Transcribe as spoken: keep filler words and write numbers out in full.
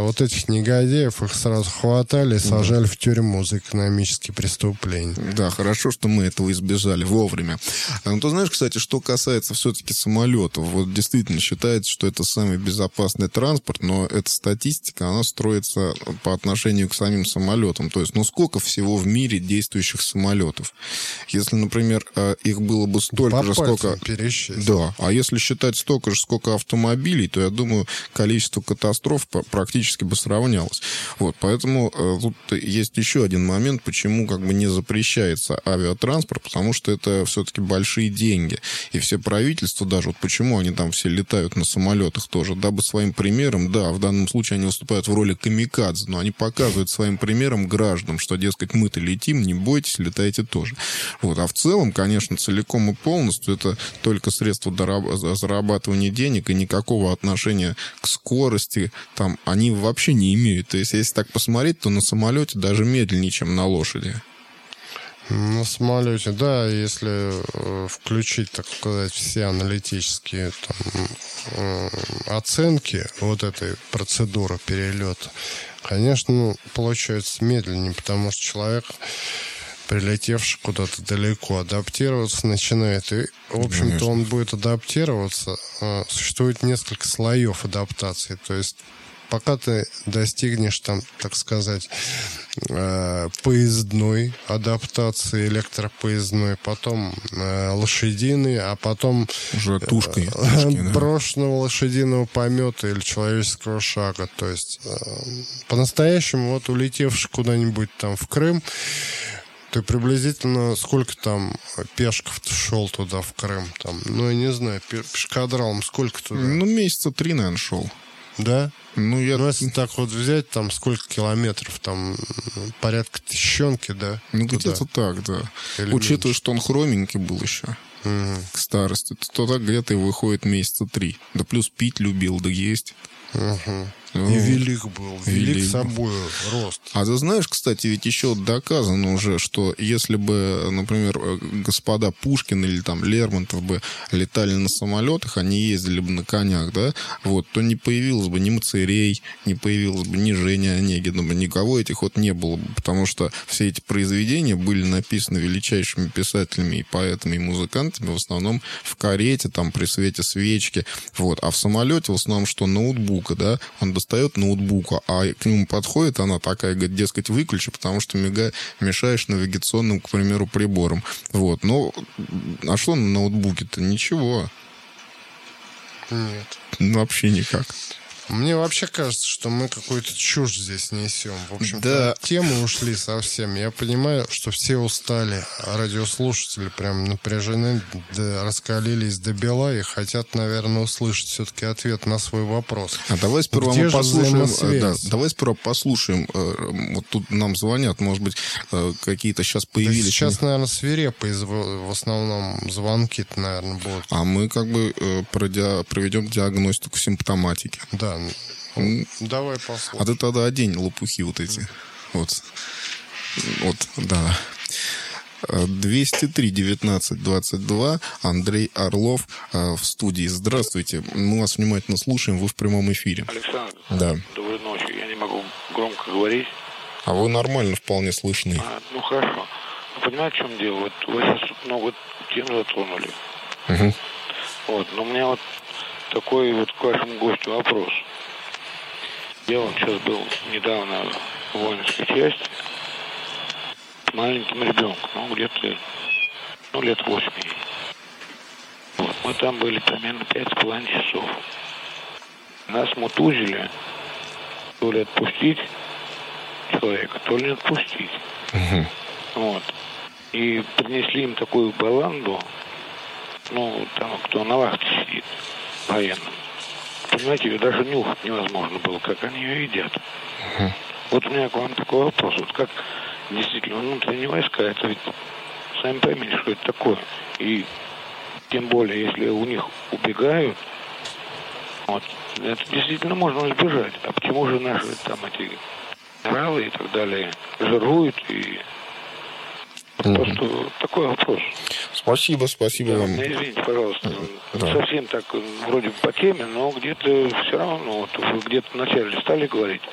вот этих негодяев, их сразу хватали и сажали в тюрьму за экономические преступления. Да, хорошо, что мы этого избежали вовремя. Ну, ты знаешь, кстати, что касается все-таки самолетов, вот действительно считается, что это самый безопасный транспорт, но эта статистика, она строится по отношению к самим самолетам. То есть, ну, сколько всего в мире действующих самолетов? Если, например, их было бы столько По же, сколько... пересчесть. Да, а если считать столько же, сколько автомобилей, то, я думаю, количество катастроф практически бы сравнялось. Вот, поэтому э, тут есть еще один момент, почему как бы не запрещается авиатранспорт, потому что это все-таки большие деньги. И все правительства даже, вот почему они там все летают на самолетах тоже, дабы своим примером, да, в данном случае они выступают в роли камикадзе, но они показывают своим примером гражданам, что, дескать, мы-то летим, не бойтесь, летайте тоже. Вот, а в целом, конечно, целиком и полностью это только средство зарабатывания денег и никакого отношения к скорости там они вообще не имеют. То есть, если так посмотреть, то на самолете даже медленнее, чем на лошади. На самолете, да, если э, включить, так сказать, все аналитические там, э, оценки вот этой процедуры перелета, конечно, ну, получается медленнее, потому что человек, прилетевший куда-то далеко, адаптироваться начинает. И, в общем-то, конечно, он будет адаптироваться. Э, существует несколько слоев адаптации. То есть пока ты достигнешь там, так сказать, э, поездной адаптации, электропоездной, потом э, лошадиной, а потом уже тушкой, э, тушки, да. брошенного лошадиного помета или человеческого шага. То есть э, по-настоящему вот улетевший куда-нибудь там в Крым, ты приблизительно сколько там пешков шел туда в Крым? Там, ну, я не знаю, пешкадралом сколько туда? Ну, месяца три, наверное, шел. Да? Ну, я... ну, если так вот взять, там сколько километров? Там порядка тысячонки, да? Ну, туда? Где-то так, да. Или учитывая, меньше, что он хроменький был еще угу. к старости, то так где-то и выходит месяца три. Да плюс пить любил, да есть. Угу. Ну, и велик был, велик, велик собой рост. А ты знаешь, кстати, ведь еще доказано уже, что если бы, например, господа Пушкин или там Лермонтов бы летали на самолетах, они ездили бы на конях, да, вот, то не появилось бы ни Мацерей, не появилось бы ни Жени Онегина, никого этих вот не было бы, потому что все эти произведения были написаны величайшими писателями и поэтами, и музыкантами, в основном в карете, там, при свете свечки, вот, а в самолете в основном что, ноутбука, да, он достает ноутбука, а к нему подходит она такая, говорит, дескать, выключи, потому что мига... мешаешь навигационным, к примеру, приборам. Вот. Но а что на ноутбуке-то? Ничего. Нет. Вообще никак. Мне вообще кажется, что мы какую-то чушь здесь несем. В общем-то, да. от темы ушли совсем. Я понимаю, что все устали, а радиослушатели прям напряжены, да, раскалились до бела и хотят, наверное, услышать все-таки ответ на свой вопрос. А давай сперва мы послушаем. Да, давай сперва послушаем. Вот тут нам звонят, может быть, какие-то сейчас появились. Да сейчас, наверное, свирепые в основном звонки-то, наверное, будут. А мы как бы проведем диагностику симптоматики. Да. Ну, давай послушаем. А ты тогда одень лопухи вот эти. Mm. Вот. Вот, да. двести три девятнадцать двадцать два. Андрей Орлов в студии. Здравствуйте. Мы вас внимательно слушаем. Вы в прямом эфире. Александр. Да. Доброй ночи. Я не могу громко говорить. А вы нормально вполне слышны. А, ну, хорошо. Ну, понимаете, в чем дело? Вот вы сейчас много тем затронули. Угу. Вот. Но у меня вот такой вот к вашему гостю вопрос. Я вот сейчас был недавно в воинской части с маленьким ребенком, ну, где-то, ну, лет восемь. Вот. Мы там были примерно пять с половиной часов. Нас мутузили, то ли отпустить человека, то ли не отпустить. Uh-huh. Вот. И принесли им такую баланду, ну, там, кто на вахте сидит, военным. Понимаете, ее даже нюхать невозможно было, как они ее едят. Uh-huh. Вот у меня к вам такой вопрос. Вот как действительно внутренние войска, это ведь сами поймите, что это такое. И тем более, если у них убегают, вот, это действительно можно избежать. А почему же наши там эти генералы и так далее жируют и... Просто mm-hmm. такой вопрос. Спасибо, спасибо да, вам. Извините, пожалуйста. Да. Совсем так вроде по теме, но где-то все равно, вот вы где-то вначале стали говорить,